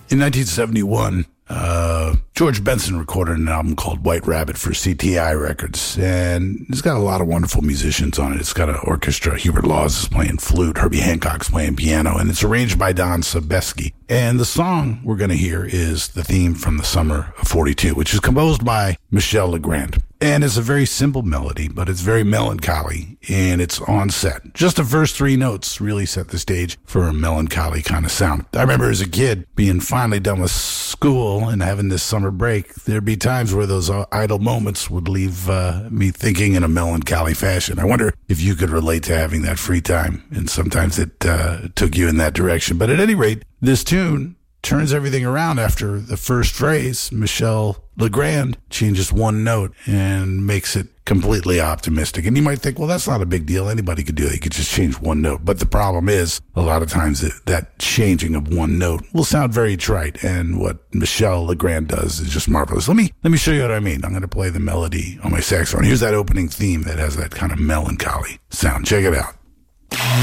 In 1971, George Benson recorded an album called White Rabbit for CTI Records, and it's got a lot of wonderful musicians on it. It's got an orchestra. Hubert Laws is playing flute, Herbie Hancock's playing piano, and it's arranged by Don Sebesky. And the song we're going to hear is the theme from the summer of 42, which is composed by Michel Legrand. And it's a very simple melody, but it's very melancholy, and it's on set. Just the first three notes really set the stage for a melancholy kind of sound. I remember as a kid being finally done with school and having this summer break, there'd be times where those idle moments would leave me thinking in a melancholy fashion. I wonder if you could relate to having that free time, and sometimes it took you in that direction. But at any rate, this tune turns everything around after the first phrase. Michel Legrand changes one note and makes it completely optimistic. And you might think, well, that's not a big deal. Anybody could do it. You could just change one note. But the problem is, a lot of times that changing of one note will sound very trite. And what Michel Legrand does is just marvelous. Let me show you what I mean. I'm going to play the melody on my saxophone. Here's that opening theme that has that kind of melancholy sound. Check it out.